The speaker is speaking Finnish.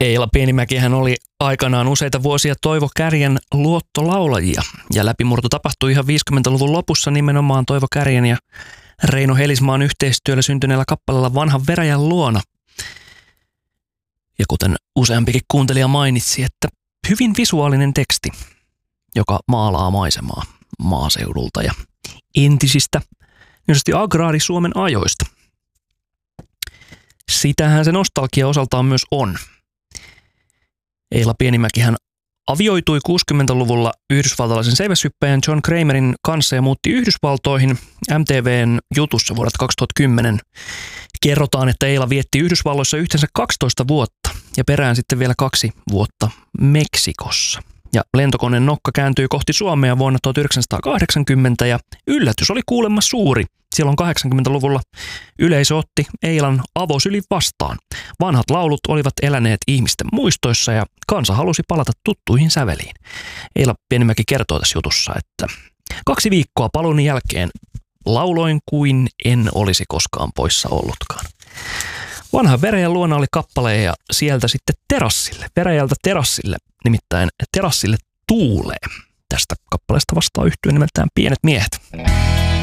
Eila Pienimäkihän oli aikanaan useita vuosia Toivo Kärjen luottolaulajia. Ja läpimurto tapahtui ihan 50-luvun lopussa nimenomaan Toivo Kärjen ja Reino Helismaan yhteistyöllä syntyneellä kappaleella Vanhan veräjän luona. Ja kuten useampikin kuuntelija mainitsi, että hyvin visuaalinen teksti, joka maalaa maisemaa maaseudulta ja entisistä, niin agraari-Suomen ajoista. Sitähän se nostalgia osaltaan myös on. Eila Pienimäkihän avioitui 60-luvulla yhdysvaltalaisen seiväshyppäjän John Kramerin kanssa ja muutti Yhdysvaltoihin. MTVn jutussa vuodelta 2010 kerrotaan, että Eila vietti Yhdysvalloissa yhteensä 12 vuotta ja perään sitten vielä 2 vuotta Meksikossa. Ja lentokoneen nokka kääntyi kohti Suomea vuonna 1980 ja yllätys oli kuulemma suuri. Silloin 80-luvulla yleisö otti Eilan avosylin vastaan. Vanhat laulut olivat eläneet ihmisten muistoissa ja kansa halusi palata tuttuihin säveliin. Eila Pienimäki kertoo tässä jutussa, että 2 viikkoa paluuni jälkeen lauloin kuin en olisi koskaan poissa ollutkaan. Vanhan veräjän luona oli kappale ja sieltä sitten terassille, veräjältä terassille, nimittäin terassille tuulee. Tästä kappaleesta vastaa yhtye nimeltään Pienet miehet.